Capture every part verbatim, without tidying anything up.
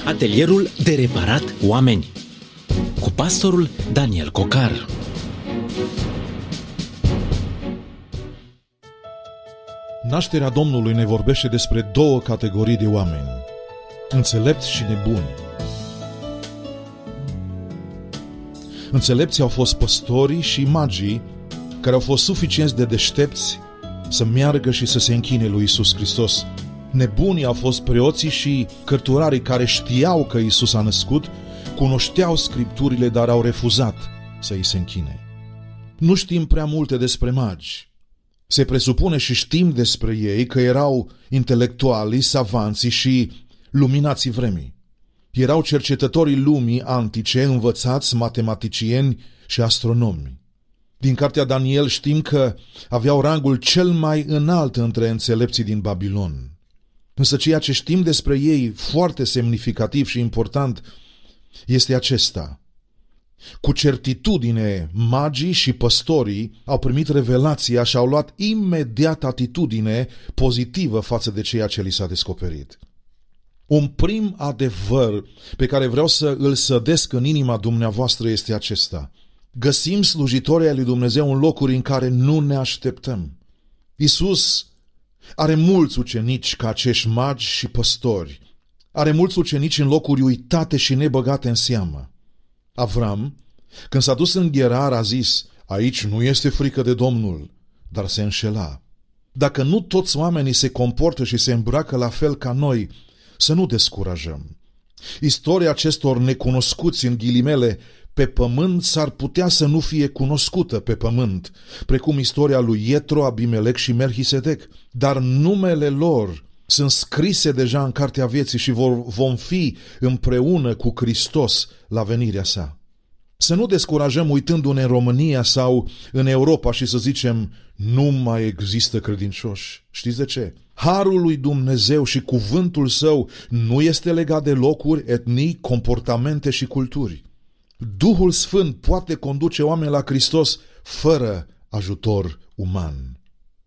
Atelierul de reparat oameni cu pastorul Daniel Cocar. Nașterea Domnului ne vorbește despre două categorii de oameni: înțelepți și nebuni. Înțelepții au fost păstorii și magii care au fost suficienți de deștepți să meargă și să se închine lui Iisus Hristos. Nebunii au fost preoții și cărturarii care știau că Iisus a născut, cunoșteau Scripturile, dar au refuzat să îi se închine. Nu știm prea multe despre magi. Se presupune și știm despre ei că erau intelectualii, savanții și luminații vremii. Erau cercetătorii lumii antice, învățați, matematicieni și astronomi. Din cartea Daniel știm că aveau rangul cel mai înalt între înțelepții din Babilon. Însă ceea ce știm despre ei, foarte semnificativ și important, este acesta. Cu certitudine, magii și păstorii au primit revelația și au luat imediat atitudine pozitivă față de ceea ce li s-a descoperit. Un prim adevăr pe care vreau să îl sădesc în inima dumneavoastră este acesta. Găsim slujitorii ai lui Dumnezeu în locuri în care nu ne așteptăm. Iisus are mulți ucenici ca acești magi și păstori. Are mulți ucenici în locuri uitate și nebăgate în seamă. Avram, când s-a dus în Gherar, a zis: aici nu este frică de Domnul, dar se înșela. Dacă nu toți oamenii se comportă și se îmbracă la fel ca noi, să nu descurajăm. Istoria acestor necunoscuți, în ghilimele, pe pământ s-ar putea să nu fie cunoscută pe pământ, precum istoria lui Ietro, Abimelec și Melchisedec, dar numele lor sunt scrise deja în cartea vieții și vor, vom fi împreună cu Hristos la venirea sa. Să nu descurajăm uitându-ne în România sau în Europa și să zicem: nu mai există credincioși. Știți de ce? Harul lui Dumnezeu și cuvântul său nu este legat de locuri, etnii, comportamente și culturi. Duhul Sfânt poate conduce oameni la Hristos fără ajutor uman.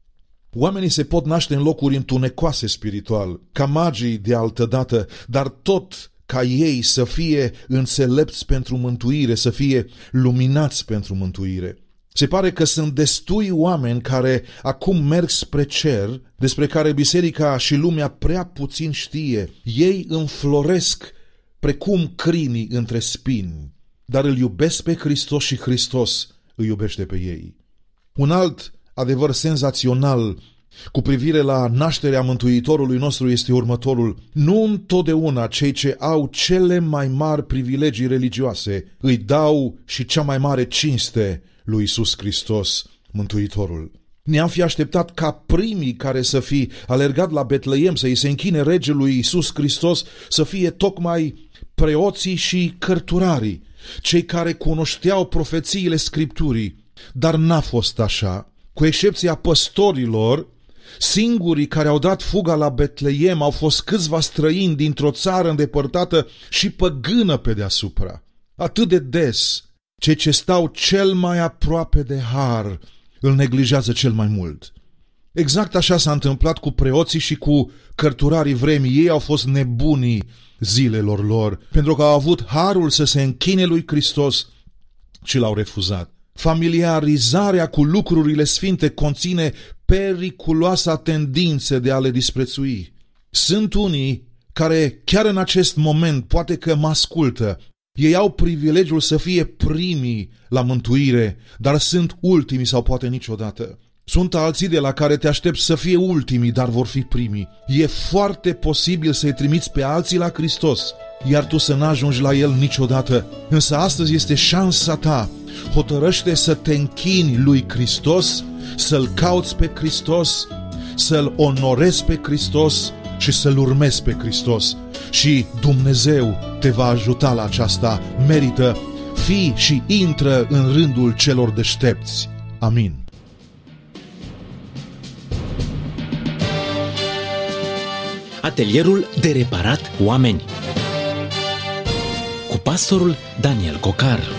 Oamenii se pot naște în locuri întunecoase spiritual, ca magii de altădată, dar tot ca ei să fie înțelepți pentru mântuire, să fie luminați pentru mântuire. Se pare că sunt destui oameni care acum merg spre cer, despre care biserica și lumea prea puțin știe. Ei înfloresc precum crinii între spini, dar îl iubesc pe Hristos și Hristos îi iubește pe ei. Un alt adevăr senzațional cu privire la nașterea Mântuitorului nostru este următorul: nu întotdeauna cei ce au cele mai mari privilegii religioase îi dau și cea mai mare cinste lui Iisus Hristos, Mântuitorul. Ne-am fi așteptat ca primii care să fi alergat la Betleem să îi se închine regelui Iisus Hristos să fie tocmai preoții și cărturarii, cei care cunoșteau profețiile Scripturii, dar n-a fost așa. Cu excepția păstorilor, singurii care au dat fuga la Betleem au fost câțiva străini dintr-o țară îndepărtată și păgână pe deasupra. Atât de des, cei ce stau cel mai aproape de har îl neglijează cel mai mult. Exact așa s-a întâmplat cu preoții și cu cărturarii vremii. Ei au fost nebunii zilelor lor, pentru că au avut harul să se închine lui Hristos și l-au refuzat. Familiarizarea cu lucrurile sfinte conține periculoasa tendință de a le disprețui. Sunt unii care chiar în acest moment poate că mă ascultă. Ei au privilegiul să fie primii la mântuire, dar sunt ultimii sau poate niciodată. Sunt alții de la care te aștepți să fie ultimii, dar vor fi primii. E foarte posibil să-i trimiți pe alții la Hristos, iar tu să n-ajungi la El niciodată. Însă astăzi este șansa ta. Hotărăște să te închini lui Hristos, să-L cauți pe Hristos, să-L onorezi pe Hristos și să-L urmezi pe Hristos. Și Dumnezeu te va ajuta la aceasta. Merită. Fii și intră în rândul celor deștepți. Amin. Atelierul de reparat oameni cu pastorul Daniel Cocar.